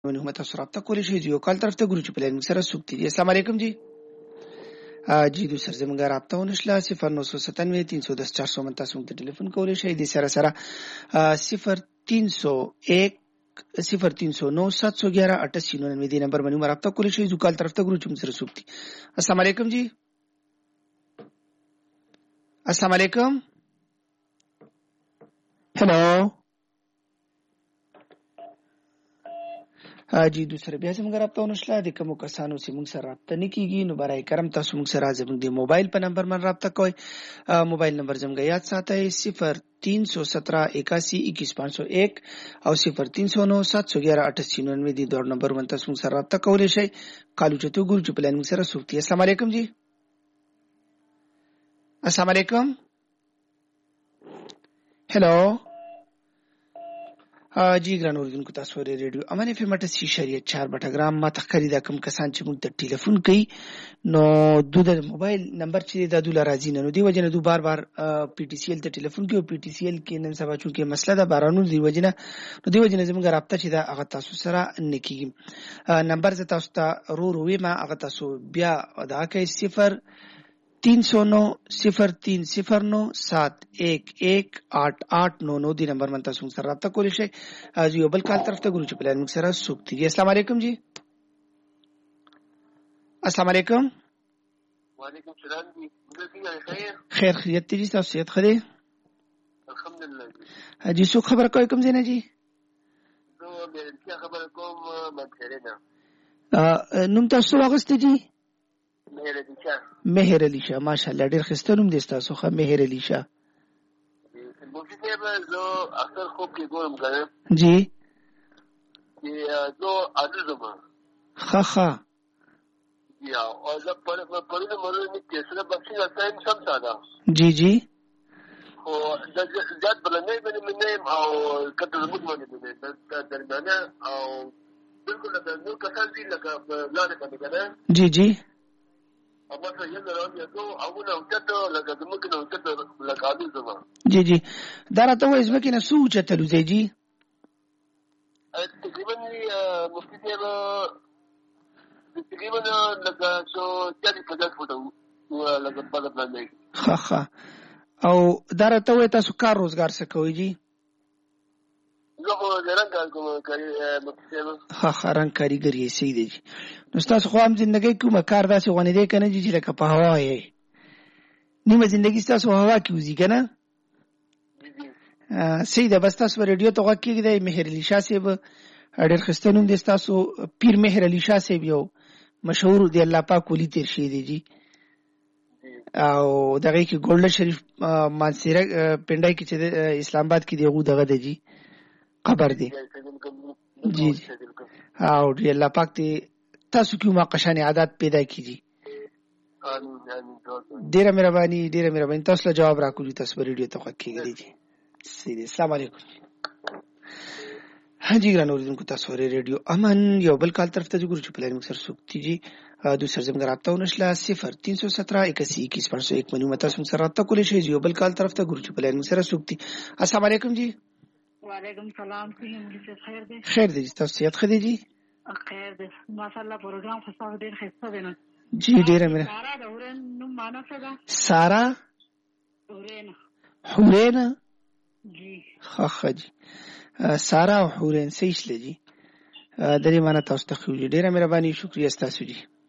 ونعمت تاسو رابطه کولی شئ یو کال طرف ته ګورو چې پلان سره سوکتی دي. السلام علیکم جی. جی دوسر زمونږ رابطه ونشله 0997 310 400 تاسو موږ ته ټلیفون کولی شئ د سره 0301 0309 711 8899 دی نمبر باندې رابطه کولی شئ یو کال طرف ته ګورو چې موږ سره سوکتی. السلام علیکم جی. السلام علیکم. هلو جی دوسر بیا زموږ رابطه ونشله د کومو کسانو چې موږ سره رابطه نه کیږي نو برای کرم تاسو موږ سره زموږ د موبایل په نمبر باندې رابطه کوئ. موبایل نمبر زموږ یاد ساتئ 0317 81 21501 او 0309 711 8899 دی دوه نمبر باندې تاسو موږ سره رابطه کولی شئ. کالو چته ګورو چې پلان موږ سره سوکتی. السلام علیکم جی. السلام علیکم. هلو جی ګران اوریدونکو تاسو ورې ریډیو امان اف ام 88.4 بټګرام ما تخکری دا کوم کسان چې موږ ته ټلیفون کوي نو دوی د موبایل نمبر چې د دوی راځي نو دی وجنه دوی بار بار پی ټی سی ال ته ټلیفون کوي. پی ټی سی ال کې نن سبا چې مسله ده بارانو دی وجنه نو دی وجنه زموږ رابطه چې دا هغه تاسو سره نکېږي. نمبر زه تاسو ته وې ما هغه تاسو بیا دا کوي 0309 دی نمبر من تاسو سره رابطه کولی شئ. یو بل کال طرف ته ګورو چې پلان موږ سره سوکتی دي. السلام علیکم جی. السلام علیکم. وعلیکم السلام جی. خیر خیریت دی تاسو صحت ښه دی؟ الحمدلله جی څوک خبره کوي کوم ځای نه جی؟ زه مهرلي خبره کوم منصوري نه. نوم تاسو واغسته جی؟ مهر علي شاه. ماشاءالله ډیر ښه نوم دی تاسو ښه مهر علي شاه. مفتی صاحب زه اکثر خوب کې ګورم کنه جی چې زه عادل زما ښه یا او زه پرونه مرونه کې سره بخښي راځم سم ساده جی جی او زیات بلنې باندې او کته زموږ باندې درمیانه او بالکل د نو کسان دي لکه لاندې باندې کنه جی جی اما څه یې راځي ته اوونه وکړه لکه زموږ نه وکړه لکه عادل زما جی جی دا راته وایي زمکه نه سو چتلو زی جی تقریبا مفتی صاحب تقریبا لکه څو 40-50 فوټه لکه په باندې ښه او دا راته وایي تاسو کار روزګار څه کوئ جی؟ زه خو رنګ کار کوم مفتی صاحب ښه رنګ کاریګر یې صحیح دی جی. نو ستاسو خو هم زندګۍ کومه کار داسې غونې دی که نه جي چې لکه په هوا یې نیمه زندګي ستاسو هوا کې وځي که نه؟ صحیح ده. بس تاسو به ریډیو ته غوږ کېږدئ. مهر علي شاه صاحب ډېر ښایسته نوم دی ستاسو. پیر مهر علي شاه صاحب یو مشهور دی الله پاک ولي تېر شوی دی جي او دغه کې ګولډن شریف مانسیره پنډای کې چې اسلام آباد کې دی هغه دغه دی جي قبر دی جی او دی الله پاک ته تاسو کوم قشان عادت پیدا کیږي. ډیره مهرباني تاسو له جواب راکوي. تاسو په ریډیو ته غوږ کېږدئ جی. السلام علیکم. हाँ जी ګران اوریدونکو تاسو ورې ریډیو امن یو بل کال طرف ته ګورو چې پلان موږ سره سوکتی جی. دوسر زموږ رابطه ونشله 0317 81 21501 باندې تاسو موږ سره رابطه کولی شئ. یو بل کال طرف ته ګورو چې پلان موږ سره سوکتی. السلام علیکم جی. وعلیکم السلام. خیر دی؟ خیر دی تاسو صحت ښه دی جی؟ خیر دی ماشاءالله. پروګرام خو تاسو ډیر ښه دی نو جی ډیره مې سارا د اورن نو معنا څه ده؟ سارا حورین جی ښه جی سارا او حورین صحیح شله جی. درې معنا تاسو ته خو ډیره مهرباني شکریہ تاسو جی.